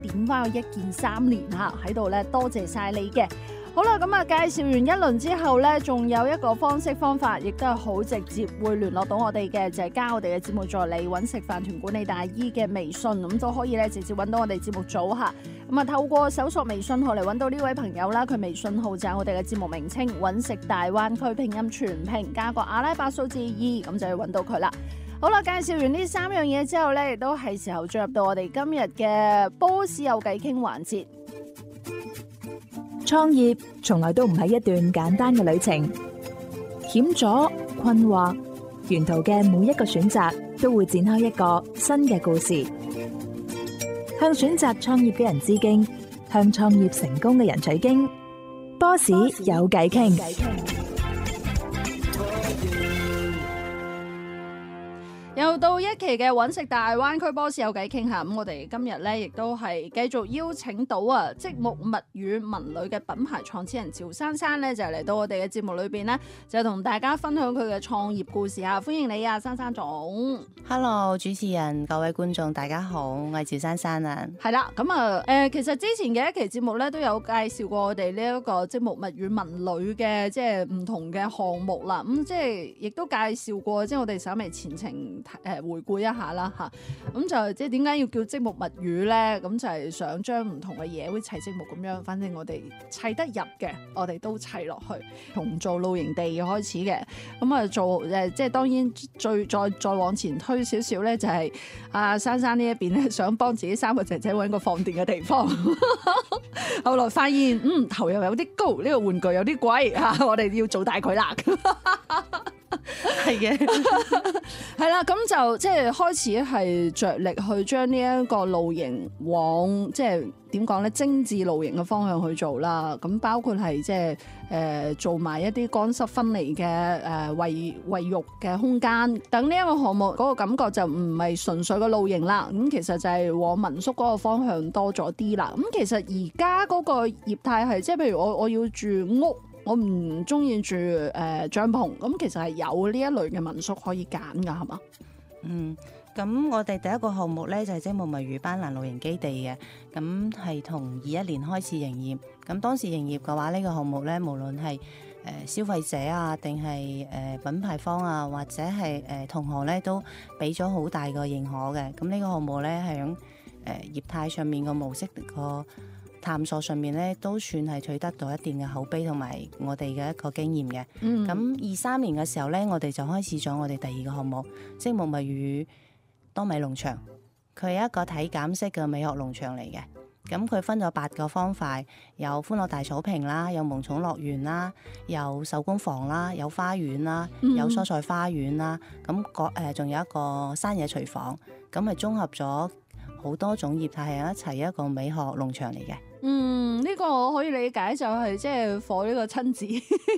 點翻個1鍵3連嚇喺度咧，多謝晒你嘅。好啦，咁啊介紹完一輪之後咧，仲有一個方法，亦都係好直接會聯絡到我哋嘅，就係加我哋嘅節目助理揾食飯團管理大姨嘅微信，咁都可以咧直接揾到我哋節目組嚇。咁啊透過搜索微信號嚟揾到呢位朋友啦，佢微信號就係我哋嘅節目名稱揾食大灣區拼音全拼加個阿拉伯數字2，咁就要揾到佢啦。好啦，介紹完呢3樣嘢之後咧，亦都係時候進入到我哋今日嘅 Boss 有偈傾環節。 創業從來都唔係一段簡單嘅旅程，險阻、困惑，沿途嘅每一個選擇都會展開一個新嘅故事。向選擇創業嘅人致敬，向創業成功嘅人取經。Boss 有偈傾。 又到一期嘅揾食大灣區 Boss 有偈傾下，咁我哋今日咧亦都係繼續邀請到積木物語文旅嘅品牌創始人趙珊珊咧，就嚟到我哋嘅節目裏邊咧，就同大家分享佢嘅創業故事啊！歡迎你啊，珊珊總。 Hello， 主持人，各位觀眾，大家好，我係趙珊珊啊。 係啦，咁啊，其實之前嘅一期節目咧都有介紹過我哋呢一個積木物語文旅嘅即係唔同嘅項目啦。咁即係亦都介紹過，即係我哋稍微前程回顧一下啦嚇。咁就即係點解要叫積木物語咧？咁就係想將唔同嘅嘢好似砌積木咁樣，反正我哋砌得入嘅，我哋都砌落去。從做露營地開始嘅，咁啊做即係當然再往前推少少咧，就係阿珊珊呢一邊咧，想幫自己3個姐姐揾個放電嘅地方。後來發現頭又有啲高，呢個玩具有啲貴嚇，我哋要做大佢啦。 係嘅， 係啦，咁就即係開始係着力去將呢一個露營往即係點講咧，精緻露營嘅方向去做啦。咁包括係即係做埋一啲乾濕分離嘅衛浴嘅空間，等呢一個項目嗰個感覺就唔係純粹嘅露營啦。咁其實就係往民宿嗰個方向多咗啲啦。咁其實而家嗰個業態係即係譬如我要住屋。我唔中意住帳篷，咁其實係有呢一類嘅民宿可以揀㗎，係嘛？ 咁我哋第一個項目咧就係積木物語班蘭露營基地嘅，咁係同21年開始營業。咁當時營業嘅話，呢個項目咧無論係消費者啊，定係品牌方啊，或者係同行咧，都俾咗好大個認可嘅。咁呢個項目咧係響業態上面個模式個探索上面咧，都算係取得到一定嘅口碑同埋我哋嘅一個經驗嘅。咁23年嘅時候咧，我哋就開始咗我哋第2個項目積木物語多米農場。佢係一個體減式嘅美學農場嚟嘅。咁佢分咗8個方塊，有歡樂大草坪啦，有萌寵樂園啦，有手工房啦，有花園啦，有蔬菜花園啦。咁仲有一個山野廚房。咁係綜合咗好多種業態係一齊一個美學農場嚟嘅。 呢個我可以理解，就係即係火呢個親子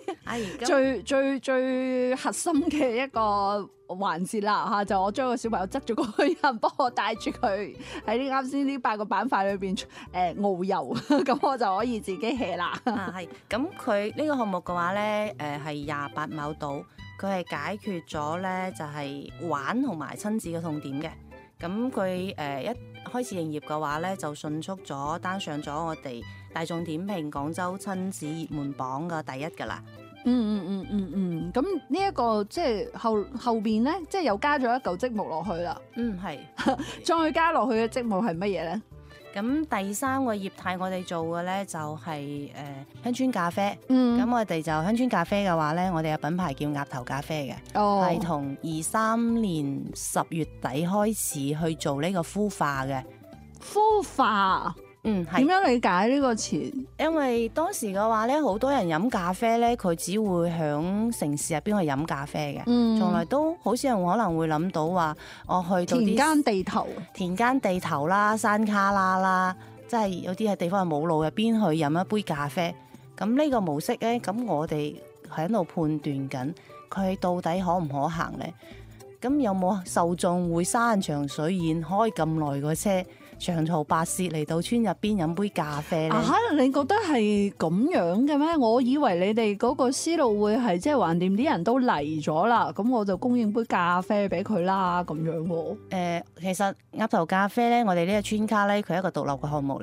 最核心嘅一個環節啦嚇，就我將個小朋友執咗過去，有人幫我帶住佢喺呢啱先呢8個板塊裏邊遨遊，咁我就可以自己 hea 啦。 係，咁佢呢個項目嘅話咧，係28畝島，佢係解決咗咧就係玩同埋親子嘅痛點嘅。咁佢一開始營業嘅話咧，就迅速咗單上咗我哋大眾點評廣州親子熱門榜嘅第1㗎啦。 咁呢一個即係後邊咧，即係又加咗一嚿積木落去啦。 係。 再加落去嘅積木係乜嘢咧？ 咁第3個業態我哋做嘅咧就係鄉村咖啡。咁我哋就鄉村咖啡嘅話咧，我哋嘅品牌叫鴨頭咖啡嘅，係從23年10月底開始去做呢個孵化嘅。 孵化。係點樣理解呢個詞？因為當時嘅話咧，好多人飲咖啡咧，佢只會響城市入邊去飲咖啡嘅，從來都好少人可能會諗到話我去到田間地頭啦、山卡拉啦， 即係有啲係地方係冇路入邊去飲一杯咖啡。咁呢個模式咧，咁我哋喺度判斷緊佢到底可唔可行咧？咁有冇受眾會山長水遠開咁耐個車長途跋涉嚟到村入邊飲杯咖啡咧？ 你覺得係咁樣嘅咩？我以為你哋嗰個思路會係即係橫掂啲人都嚟咗啦，咁我就供應杯咖啡俾佢啦咁樣喎。 其實鴨頭咖啡咧，我哋呢個村卡咧，佢係一個獨立嘅項目